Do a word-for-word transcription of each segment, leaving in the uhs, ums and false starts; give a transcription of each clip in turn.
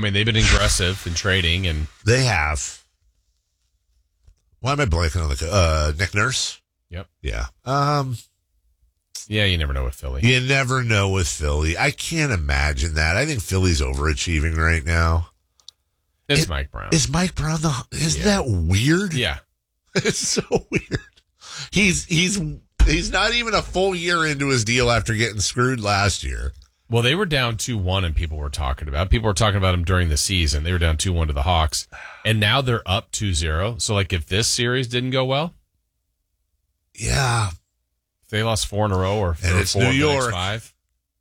mean, they've been aggressive in trading, and they have. Why am I blanking on the uh, Nick Nurse? Yep. Yeah. Um. Yeah, you never know with Philly. You never know with Philly. I can't imagine that. I think Philly's overachieving right now. It's it, Mike Brown. Is Mike Brown the? Isn't yeah. that weird? Yeah. It's so weird. He's he's he's not even a full year into his deal after getting screwed last year. Well, they were down two one, and people were talking about People were talking about him during the season. They were down two one to the Hawks, and now they're up two zero. So, like, if this series didn't go well, yeah, if they lost four in a row, or, and or it's four New of the next York. five,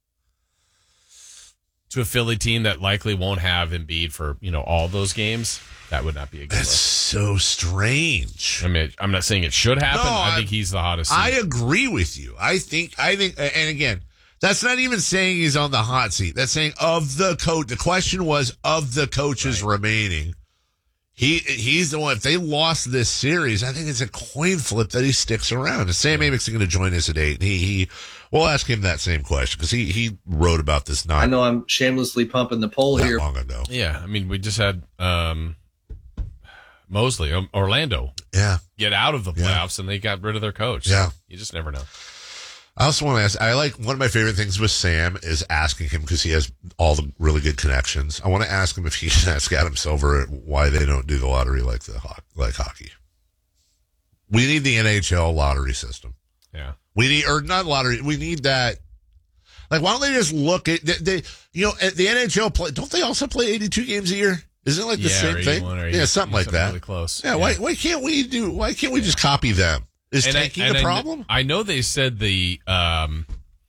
to a Philly team that likely won't have Embiid for you know all those games, that would not be a good. That's look. so strange. I mean, I'm not saying it should happen. No, I I, think he's the hottest seat. I agree with you. I think, I think, and again, that's not even saying he's on the hot seat. That's saying of the coach. The question was of the coaches right. remaining. He he's the one. If they lost this series, I think it's a coin flip that he sticks around. And Sam Amick's going to join us at eight. And he, he we'll ask him that same question because he, he wrote about this. Not I know I'm shamelessly pumping the poll that here. long ago. Yeah, I mean, we just had um, Mosley, um, Orlando, yeah, get out of the playoffs, yeah. and they got rid of their coach. Yeah, so you just never know. I also want to ask, I like, one of my favorite things with Sam is asking him, because he has all the really good connections. I want to ask him if he can ask Adam Silver why they don't do the lottery like the like hockey. We need the N H L lottery system. Yeah. We need, or not lottery, we need that. Like, why don't they just look at, they, they you know, at the N H L play, don't they also play eighty-two games a year? Isn't it like the yeah, same thing? Or yeah, something like something that. Really close. Yeah, yeah, Why, why can't we do, why can't we just copy them? Is and tanking I, and a problem? I, I know they said the um,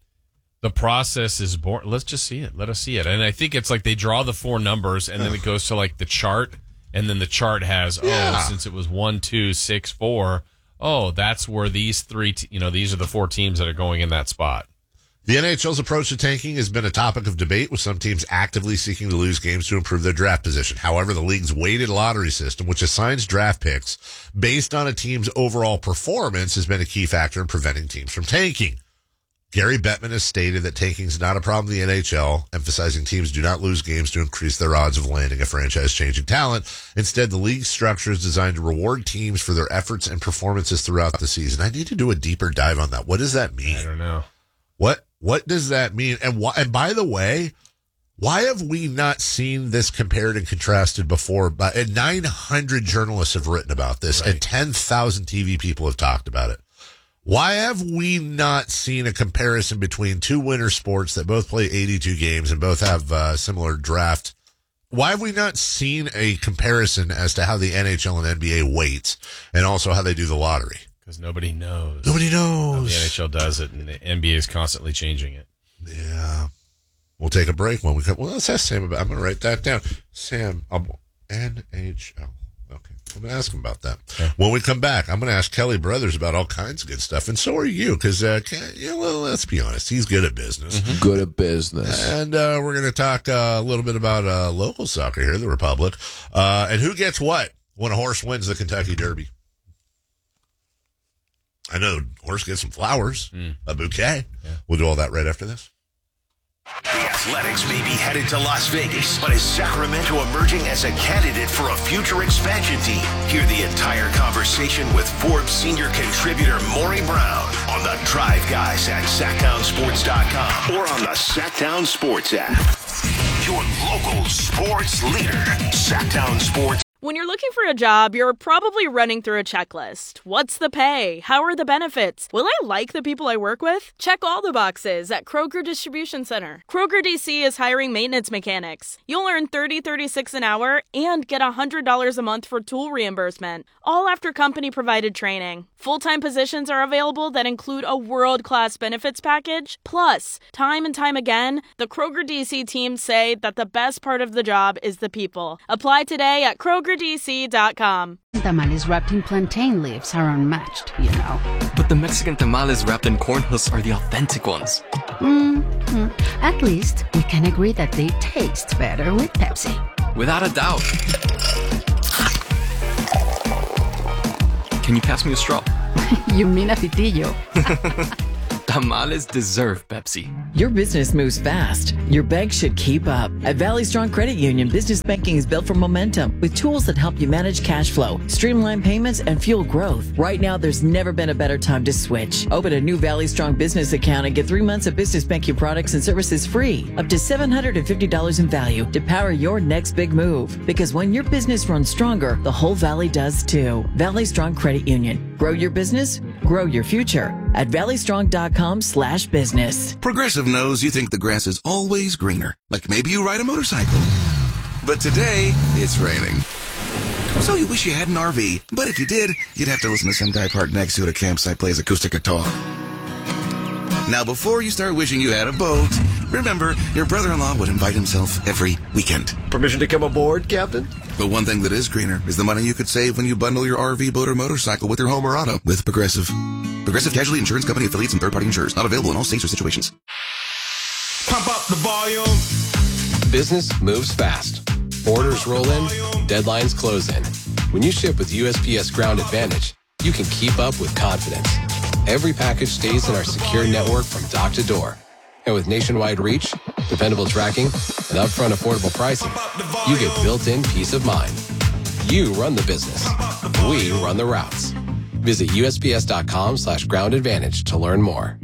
the process is born. Let's just see it. Let us see it. And I think it's like they draw the four numbers, and then it goes to like the chart, and then the chart has yeah. oh, since it was one, two, six, four. Oh, that's where these three. Te- you know, these are the four teams that are going in that spot. The N H L's approach to tanking has been a topic of debate, with some teams actively seeking to lose games to improve their draft position. However, the league's weighted lottery system, which assigns draft picks based on a team's overall performance, has been a key factor in preventing teams from tanking. Gary Bettman has stated that tanking is not a problem in the N H L, emphasizing teams do not lose games to increase their odds of landing a franchise-changing talent. Instead, the league structure is designed to reward teams for their efforts and performances throughout the season. I need to do a deeper dive on that. What does that mean? I don't know. What what does that mean? And why, and by the way, why have we not seen this compared and contrasted before? But and nine hundred journalists have written about this, right. and ten thousand T V people have talked about it. Why have we not seen a comparison between two winter sports that both play eighty-two games and both have uh, similar draft? Why have we not seen a comparison as to how the N H L and N B A weights, and also how they do the lottery? Because nobody knows. Nobody knows. How the N H L does it, and the N B A is constantly changing it. Yeah. We'll take a break when we come. Well, let's ask Sam about. I'm going to write that down. Sam, um, N H L. Okay. I'm going to ask him about that. Okay. When we come back, I'm going to ask Kelly Brothers about all kinds of good stuff. And so are you, because, uh, you know, well, let's be honest, he's good at business. Mm-hmm. Good at business. And uh, we're going to talk uh, a little bit about uh, local soccer here, the Republic, uh, and who gets what when a horse wins the Kentucky Derby. I know horse gets some flowers, mm. a bouquet. Yeah. We'll do all that right after this. The Athletics may be headed to Las Vegas, but is Sacramento emerging as a candidate for a future expansion team? Hear the entire conversation with Forbes senior contributor Maury Brown on the Drive Guys at sack town sports dot com or on the Sacktown Sports app. Your local sports leader, Sacktown Sports. When you're looking for a job, you're probably running through a checklist. What's the pay? How are the benefits? Will I like the people I work with? Check all the boxes at Kroger Distribution Center. Kroger D C is hiring maintenance mechanics. You'll earn thirty dollars and thirty-six cents an hour and get one hundred dollars a month for tool reimbursement, all after company-provided training. Full-time positions are available that include a world-class benefits package. Plus, time and time again, the Kroger D C team say that the best part of the job is the people. Apply today at Kroger D C dot com. Tamales wrapped in plantain leaves are unmatched, you know. But the Mexican tamales wrapped in corn husks are the authentic ones. Mm-hmm. At least we can agree that they taste better with Pepsi. Without a doubt. Can you pass me a straw? You mean a pitillo? Tamales deserve Pepsi. Your business moves fast. Your bank should keep up. At Valley Strong Credit Union, business banking is built for momentum with tools that help you manage cash flow, streamline payments, and fuel growth. Right now, there's never been a better time to switch. Open a new Valley Strong business account and get three months of business banking products and services free, up to seven hundred fifty dollars in value to power your next big move. Because when your business runs stronger, the whole Valley does too. Valley Strong Credit Union. Grow your business, grow your future at valleystrong.com slash business. Progressive knows you think the grass is always greener. Like maybe you ride a motorcycle. But today, it's raining. So you wish you had an R V. But if you did, you'd have to listen to some guy parked next to you at a campsite plays acoustic guitar. Now, before you start wishing you had a boat, remember, your brother-in-law would invite himself every weekend. Permission to come aboard, Captain? But one thing that is greener is the money you could save when you bundle your R V, boat, or motorcycle with your home or auto with Progressive. Progressive Casualty Insurance Company affiliates and third-party insurers. Not available in all states or situations. Pump up the volume. Business moves fast. Orders roll in, deadlines close in. When you ship with U S P S Ground Advantage, you can keep up with confidence. Every package stays in our secure network from dock to door. And with nationwide reach, dependable tracking, and upfront affordable pricing, you get built-in peace of mind. You run the business. We run the routes. Visit USPS.com slash ground advantage to learn more.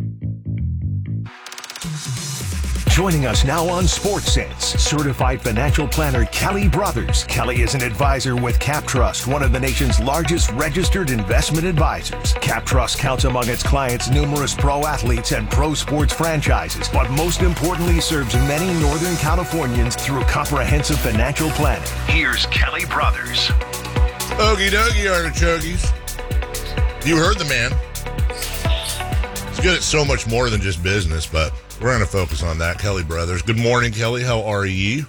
Joining us now on Sports Sense, certified financial planner Kelly Brothers. Kelly is an advisor with CapTrust, one of the nation's largest registered investment advisors. CapTrust counts among its clients numerous pro athletes and pro sports franchises, but most importantly serves many Northern Californians through comprehensive financial planning. Here's Kelly Brothers. Okie dokie, artichokes. You heard the man. He's good at so much more than just business, but we're going to focus on that. Kelly Brothers. Good morning, Kelly. How are you?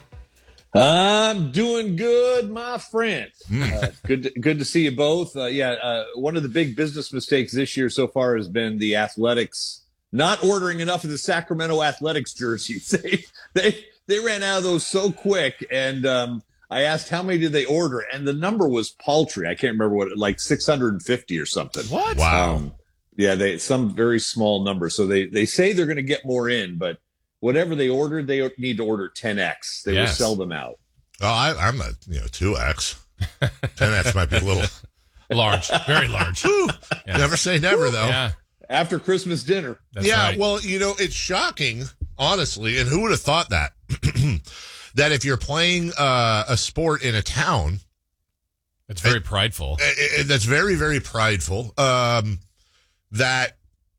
I'm doing good, my friend. Mm. Uh, good, to, good to see you both. Uh, yeah, uh, one of the big business mistakes this year so far has been the Athletics not ordering enough of the Sacramento Athletics jerseys. They they they ran out of those so quick, and um, I asked how many did they order, and the number was paltry. I can't remember what, like six hundred fifty or something. What? Wow. Um, Yeah, they some very small number. So they, they say they're going to get more in, but whatever they ordered, they need to order ten X. They Yes. will sell them out. Oh, I, I'm a you know two X. ten X might be a little large, very large. Yeah. Never say never, though. Yeah. After Christmas dinner. That's yeah, right. well, you know, it's shocking, honestly, and who would have thought that? That if you're playing uh, a sport in a town, it's very it, prideful. It, it, that's very, very prideful. Um, that,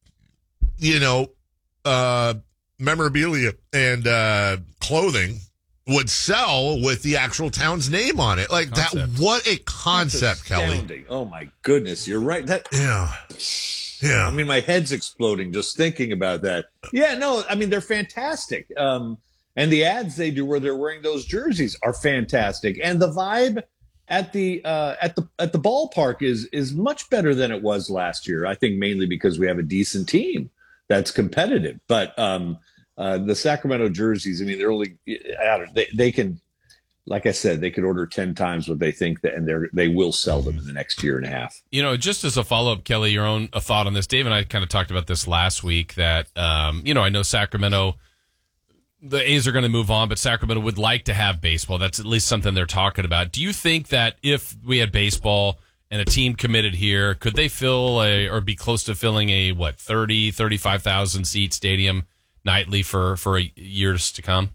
you know, uh, memorabilia and uh, clothing would sell with the actual town's name on it. Like concept. that, what a concept, Kelly. Oh, my goodness. You're right. That Yeah. Yeah. I mean, my head's exploding just thinking about that. Yeah, no, I mean, they're fantastic. Um, and the ads they do where they're wearing those jerseys are fantastic. And the vibe at the uh, at the at the ballpark is is much better than it was last year. I think mainly because we have a decent team that's competitive. But um, uh, the Sacramento jerseys, I mean, they're only I don't, they they can, like I said, they could order ten times what they think that, and they they will sell them in the next year and a half. You know, just as a follow up, Kelly, your own a thought on this. Dave and I kind of talked about this last week. That um, you know, I know Sacramento. The A's are going to move on, but Sacramento would like to have baseball. That's at least something they're talking about. Do you think that if we had baseball and a team committed here, could they fill a or be close to filling a, what, thirty, thirty-five thousand seat stadium nightly for, for a, years to come?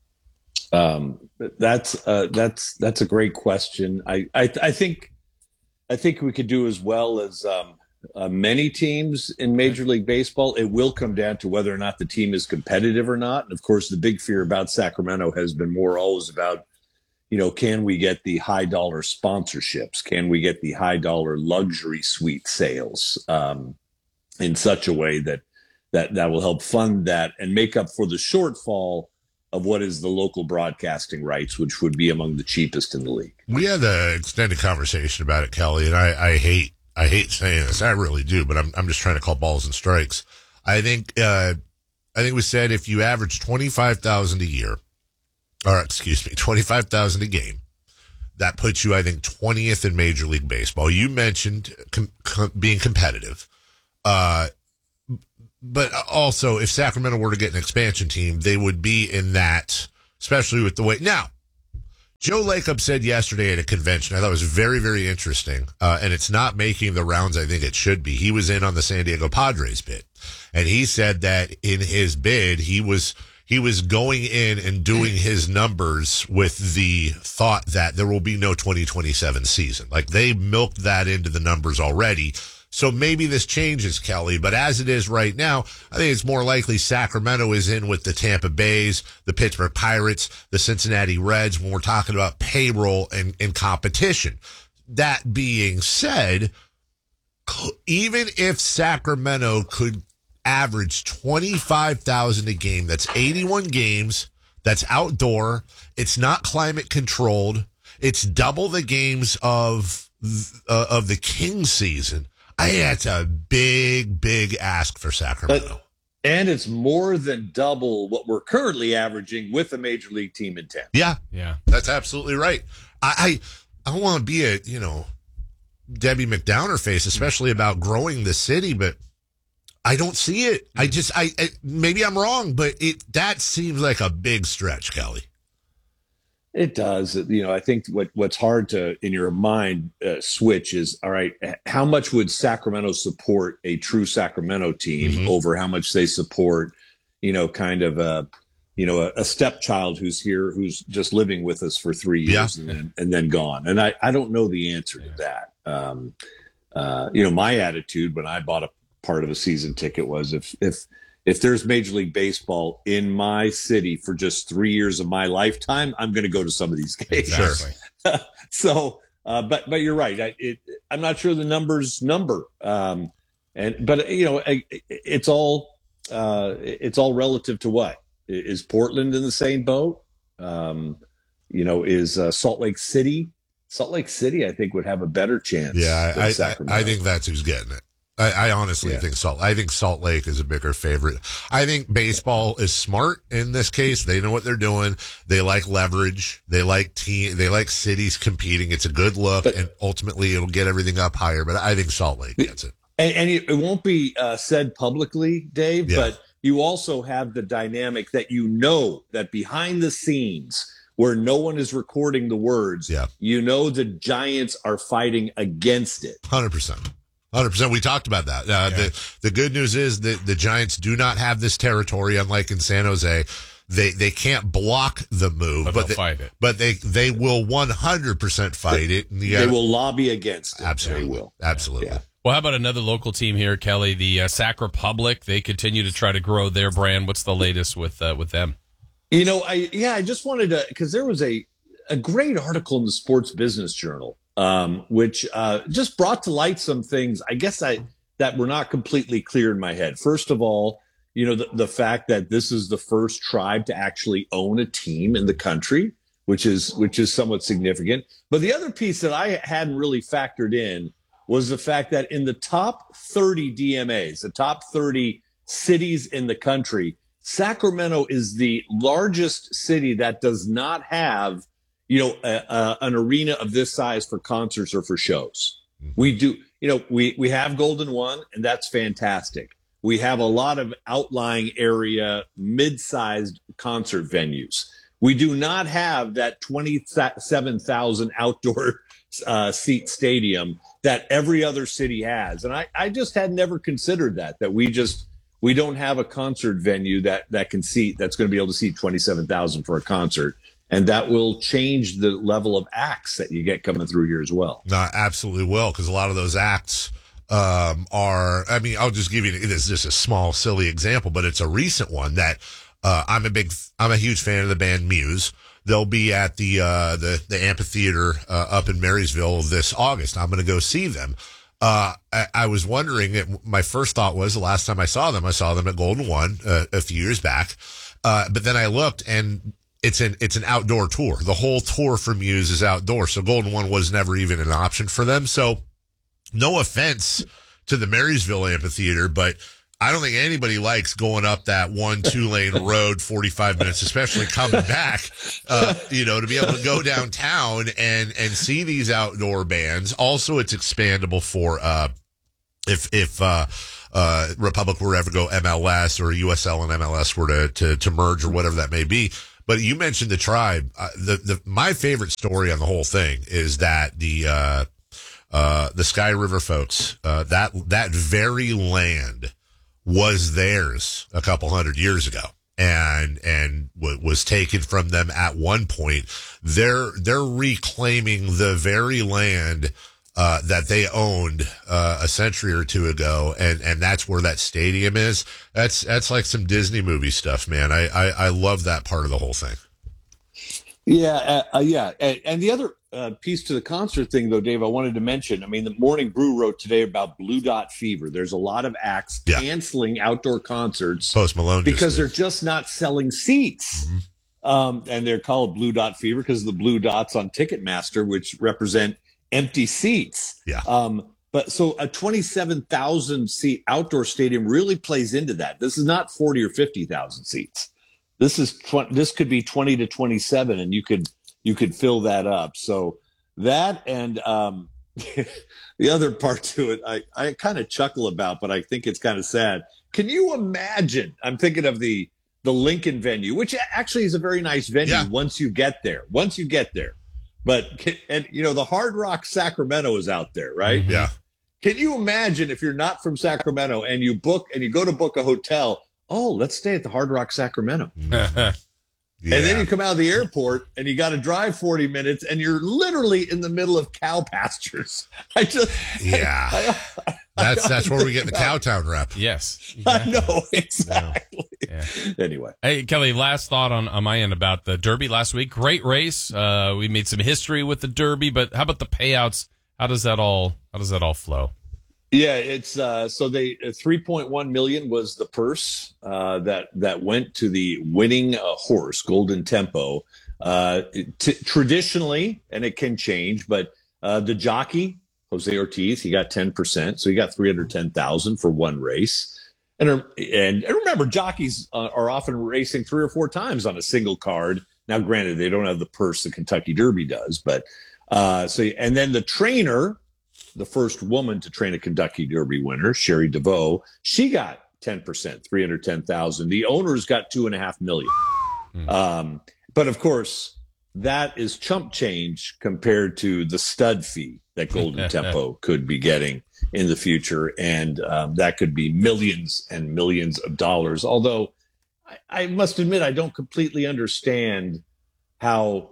Um, that's uh, that's that's a great question. I, I I think I think we could do as well as um, uh, many teams in Major League Baseball. It will come down to whether or not the team is competitive or not. And of course, the big fear about Sacramento has been more always about, you know, can we get the high dollar sponsorships? Can we get the high dollar luxury suite sales um, in such a way that that that will help fund that and make up for the shortfall of what is the local broadcasting rights, which would be among the cheapest in the league. We had an extended conversation about it, Kelly, and I, I hate I hate saying this. I really do, but I'm I'm just trying to call balls and strikes. I think uh, I think we said if you average twenty-five thousand a year, or excuse me, twenty-five thousand a game, that puts you, I think, twentieth in Major League Baseball. You mentioned com- com- being competitive. Uh, But also, if Sacramento were to get an expansion team, they would be in that especially with the way. Now, Joe Lacob said yesterday at a convention, I thought it was very, very interesting, uh, and it's not making the rounds I think it should be. He was in on the San Diego Padres bid, and he said that in his bid, he was he was going in and doing his numbers with the thought that there will be no twenty twenty-seven season. Like, they milked that into the numbers already. So maybe this changes, Kelly, but as it is right now, I think it's more likely Sacramento is in with the Tampa Bays, the Pittsburgh Pirates, the Cincinnati Reds when we're talking about payroll and, and competition. That being said, even if Sacramento could average twenty-five thousand a game, that's eighty-one games, that's outdoor, it's not climate controlled, it's double the games of uh, of the Kings season. I think that's a big, big ask for Sacramento. But, and it's more than double what we're currently averaging with a major league team in ten. Yeah. Yeah. That's absolutely right. I I, I don't want to be a, you know, Debbie McDowner face, especially about growing the city, but I don't see it. I just, I, I maybe I'm wrong, but it that seems like a big stretch, Kelly. It does. You know, I think what, what's hard to, in your mind, uh, switch is, all right, how much would Sacramento support a true Sacramento team mm-hmm. over how much they support, you know, kind of a, you know, a, a stepchild who's here, who's just living with us for three years yeah. and, then, and then gone. And I, I don't know the answer to that. Um, uh, you know, my attitude when I bought a part of a season ticket was if, if, If there's Major League Baseball in my city for just three years of my lifetime, I'm going to go to some of these games. Exactly. so, uh, but but you're right. I, it, I'm not sure the numbers number, um, and but you know, it, it's all uh, it's all relative to what is Portland in the same boat? Um, you know, is uh, Salt Lake City? Salt Lake City, I think, would have a better chance. Yeah, I, I, I think that's who's getting it. I, I honestly yeah. think Salt. I think Salt Lake is a bigger favorite. I think baseball is smart in this case. They know what they're doing. They like leverage. They like team. They like cities competing. It's a good look, but, and ultimately it'll get everything up higher. But I think Salt Lake gets it. And, and it won't be uh, said publicly, Dave. Yeah. But you also have the dynamic that you know that behind the scenes, where no one is recording the words, yeah. you know the Giants are fighting against it. one hundred percent. one hundred percent. We talked about that. Uh, yeah. The the good news is that the Giants do not have this territory, unlike in San Jose. They they can't block the move, but, but they'll they fight it. But they they will one hundred percent fight they, it. They gotta, will lobby against it. Absolutely, they will. Absolutely. Yeah. Well, how about another local team here, Kelly? The uh, Sac Republic. They continue to try to grow their brand. What's the latest with uh, with them? You know, I yeah, I just wanted to because there was a a great article in the Sports Business Journal. Um, which uh, just brought to light some things, I guess, I that were not completely clear in my head. First of all, you know, the, the fact that this is the first tribe to actually own a team in the country, which is which is somewhat significant. But the other piece that I hadn't really factored in was the fact that in the top thirty D M As, the top thirty cities in the country, Sacramento is the largest city that does not have you know, uh, uh, an arena of this size for concerts or for shows. We do, you know, we, we have Golden One, and that's fantastic. We have a lot of outlying area, mid-sized concert venues. We do not have that twenty-seven thousand outdoor uh, seat stadium that every other city has. And I, I just had never considered that, that we just, we don't have a concert venue that, that can seat, that's going to be able to seat twenty-seven thousand for a concert. And that will change the level of acts that you get coming through here as well. No, absolutely will, because a lot of those acts um, are, I mean, I'll just give you, it is just a small, silly example, but it's a recent one that uh, I'm a big, I'm a huge fan of the band Muse. They'll be at the, uh, the, the amphitheater uh, up in Marysville this August. I'm going to go see them. Uh, I, I was wondering, it, my first thought was the last time I saw them, I saw them at Golden One uh, a few years back. Uh, but then I looked and It's an it's an outdoor tour. The whole tour for Muse is outdoor. So Golden One was never even an option for them. So no offense to the Marysville Amphitheater, but I don't think anybody likes going up that one, two lane road, forty-five minutes, especially coming back, uh, you know, to be able to go downtown and, and see these outdoor bands. Also, it's expandable for, uh, if, if, uh, uh, Republic were ever go M L S or U S L and M L S were to, to, to merge or whatever that may be. But you mentioned the tribe. Uh, the the my favorite story on the whole thing is that the uh, uh, the Sky River folks, uh, that that very land was theirs a couple hundred years ago, and and w- was taken from them at one point. They're they're reclaiming the very land uh, that they owned uh, a century or two ago, and, and that's where that stadium is. That's that's like some Disney movie stuff, man. I I, I love that part of the whole thing. Yeah, uh, uh, yeah, and, and the other uh, piece to the concert thing, though, Dave, I wanted to mention. I mean, the Morning Brew wrote today about Blue Dot Fever. There's a lot of acts yeah. canceling outdoor concerts Post Malone because they're just not selling seats. Mm-hmm. Um, and they're called Blue Dot Fever because of the blue dots on Ticketmaster, which represent empty seats. Yeah. Um, but so a twenty-seven thousand seat outdoor stadium really plays into that. This is not forty or fifty thousand seats. This is tw- this could be twenty to twenty-seven, and you could you could fill that up. So that and um, the other part to it, I, I kind of chuckle about, but I think it's kind of sad. Can you imagine? I'm thinking of the the Lincoln venue, which actually is a very nice venue yeah. once you get there. Once you get there. But, and you know, the Hard Rock Sacramento is out there, right? Yeah. Can you imagine if you're not from Sacramento and you book and you go to book a hotel? Oh, let's stay at the Hard Rock Sacramento. yeah. And then you come out of the airport and you got to drive forty minutes and you're literally in the middle of cow pastures. I just, yeah. I, I, that's I that's where we get the Cowtown rep. Yes. I know, exactly. Yeah. Anyway. Hey, Kelly, last thought on, on my end about the Derby last week. Great race. Uh, we made some history with the Derby, but how about the payouts? How does that all, how does that all flow? Yeah, it's uh, so they uh, three point one million was the purse uh, that that went to the winning uh, horse, Golden Tempo. Uh, t- traditionally, and it can change, but uh, the jockey Jose Ortiz, he got ten percent, so he got three hundred ten thousand for one race. And and remember, jockeys uh, are often racing three or four times on a single card. Now, granted, they don't have the purse the Kentucky Derby does, but uh, so and then the trainer. The first woman to train a Kentucky Derby winner, Sherry DeVoe, she got ten percent, three hundred ten thousand. The owners got two and a half million. Mm. Um, but of course, that is chump change compared to the stud fee that Golden Tempo could be getting in the future. And um, that could be millions and millions of dollars. Although I, I must admit, I don't completely understand how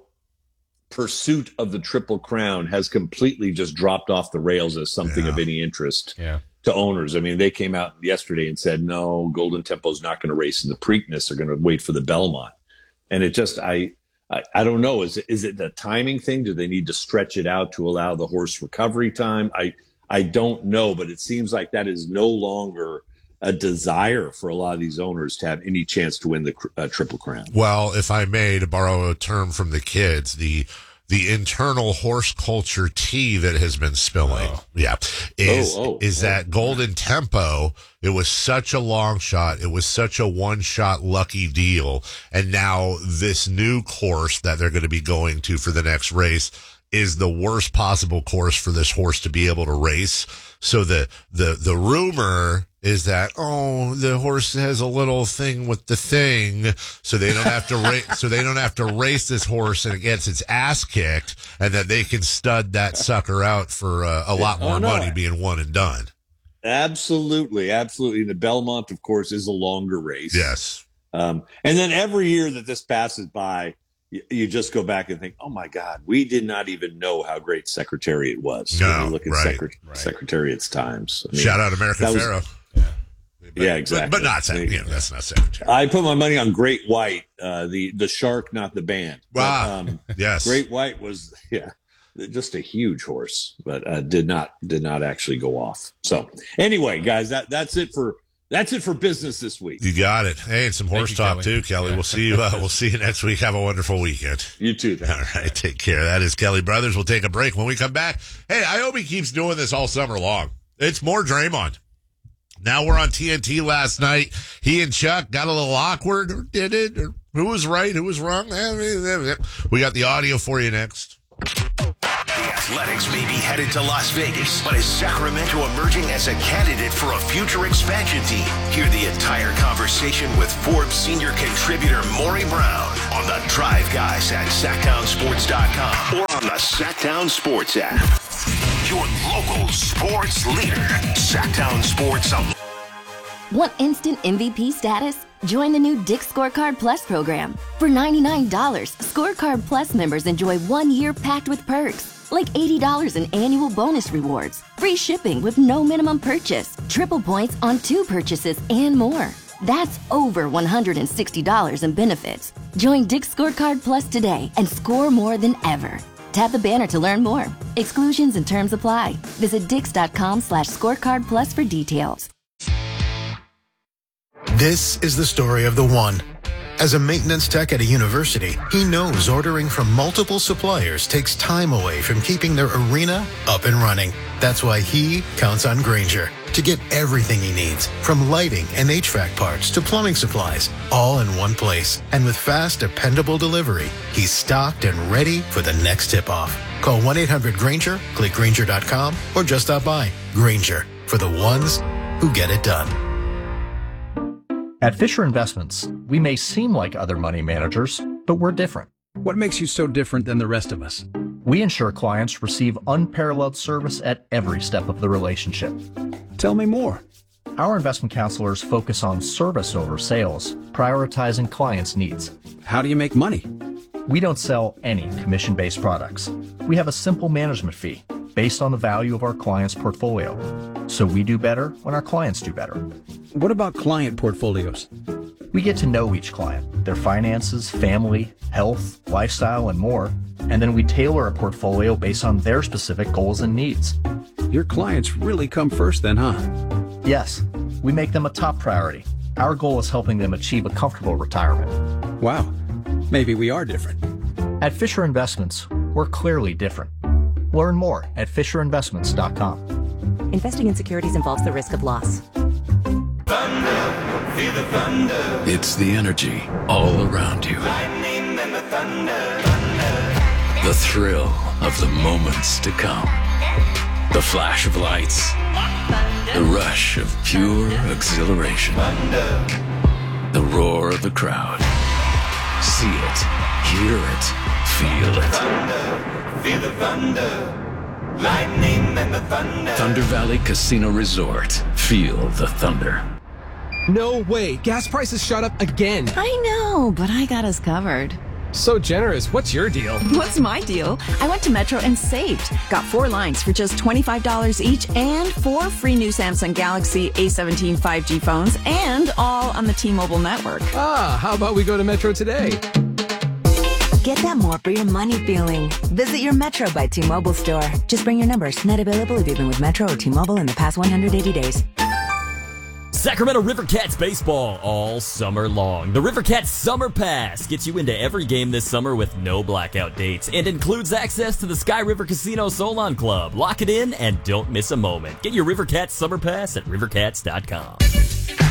pursuit of the Triple Crown has completely just dropped off the rails as something yeah. of any interest yeah. to owners. I mean, they came out yesterday and said, no, Golden Tempo's not going to race in the Preakness. They're going to wait for the Belmont. And it just, I, I, I don't know. Is it, is it the timing thing? Do they need to stretch it out to allow the horse recovery time? I, I don't know, but it seems like that is no longer a desire for a lot of these owners to have any chance to win the uh, Triple Crown. Well, if I may, to borrow a term from the kids, the the internal horse culture tea that has been spilling, oh. yeah, is oh, oh, is oh. that Golden Tempo. It was such a long shot. It was such a one shot lucky deal, and now this new course that they're going to be going to for the next race is the worst possible course for this horse to be able to race. So the the the rumor is that, oh, the horse has a little thing with the thing, so they don't have to race. So they don't have to race this horse, and it gets its ass kicked, and that they can stud that sucker out for uh, a lot more oh, no. money, being one and done. Absolutely, absolutely. The Belmont, of course, is a longer race. Yes, um, and then every year that this passes by, you, you just go back and think, oh my God, we did not even know how great Secretariat was. No, when you look at right, Secret- right. Secretariat's times. I mean, shout out American was, Pharaoh. But, yeah, exactly. But, but not Secretary. You know, that's not Secretary. I put my money on Great White, uh, the the shark, not the band. Wow. But, um, yes. Great White was yeah, just a huge horse, but uh, did not did not actually go off. So anyway, guys, that that's it for that's it for business this week. You got it. Hey, and some horse you, talk Kelly. too, Kelly. Yeah. We'll see you. Uh, we'll see you next week. Have a wonderful weekend. You too. All right, take care. That is Kelly Brothers. We'll take a break. When we come back, hey, I hope he keeps doing this all summer long. It's more Draymond. Now we're on T N T last night. He and Chuck got a little awkward, or did it? Or who was right? Who was wrong? We got the audio for you next. The Athletics may be headed to Las Vegas, but is Sacramento emerging as a candidate for a future expansion team? Hear the entire conversation with Forbes senior contributor Maury Brown on the Drive Guys at sack town sports dot com or on the Sacktown Sports app. Your local sports leader, Sacktown Sports. Want instant M V P status? Join the new Dick's Scorecard Plus program. For ninety-nine dollars, Scorecard Plus members enjoy one year packed with perks, like eighty dollars in annual bonus rewards, free shipping with no minimum purchase, triple points on two purchases, and more. That's over one hundred sixty dollars in benefits. Join Dick's Scorecard Plus today and score more than ever. Tap the banner to learn more. Exclusions and terms apply. Visit dix.com slash scorecard plus for details. This is the story of the one. As a maintenance tech at a university, he knows ordering from multiple suppliers takes time away from keeping their arena up and running. That's why he counts on Grainger to get everything he needs, from lighting and H V A C parts to plumbing supplies, all in one place. And with fast, dependable delivery, he's stocked and ready for the next tip-off. Call one eight hundred Grainger, click Grainger dot com, or just stop by. Grainger, for the ones who get it done. At Fisher Investments, we may seem like other money managers, but we're different. What makes you so different than the rest of us? We ensure clients receive unparalleled service at every step of the relationship. Tell me more. Our investment counselors focus on service over sales, prioritizing clients' needs. How do you make money? We don't sell any commission-based products. We have a simple management fee based on the value of our client's portfolio. So we do better when our clients do better. What about client portfolios? We get to know each client, their finances, family, health, lifestyle, and more, and then we tailor a portfolio based on their specific goals and needs. Your clients really come first then, huh? Yes, we make them a top priority. Our goal is helping them achieve a comfortable retirement. Wow, maybe we are different. At Fisher Investments, we're clearly different. Learn more at fisher investments dot com. Investing in securities involves the risk of loss. Thunder, feel the thunder. It's the energy all around you. Lightning and the thunder, thunder. The thrill of the moments to come. The flash of lights. Thunder. The rush of pure exhilaration. Thunder. The roar of the crowd. See it, hear it, feel it. Thunder, feel the thunder. Lightning and the thunder. Thunder Valley Casino Resort. Feel the thunder. No way. Gas prices shot up again. I know, but I got us covered. So generous. What's your deal? What's my deal? I went to Metro and saved. Got four lines for just twenty-five dollars each and four free new Samsung Galaxy A seventeen five G phones, and all on the T-Mobile network. Ah, how about we go to Metro today? Get that more for your money feeling. Visit your Metro by T-Mobile store. Just bring your numbers. Net available if you've been with Metro or T-Mobile in the past one hundred eighty days. Sacramento Rivercats baseball all summer long. The Rivercats Summer Pass gets you into every game this summer with no blackout dates and includes access to the Sky River Casino Solon Club. Lock it in and don't miss a moment. Get your Rivercats Summer Pass at rivercats dot com.